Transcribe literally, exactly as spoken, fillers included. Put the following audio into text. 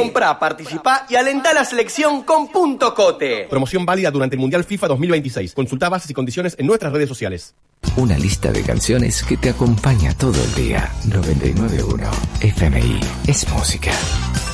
Comprá, participá y alentá la selección con Punto Cote. Promoción válida durante el Mundial FIFA dos mil veintiséis. Consultá bases y condiciones en nuestras redes sociales. Una lista de canciones que te acompaña todo el día. noventa y nueve punto uno F M I es música.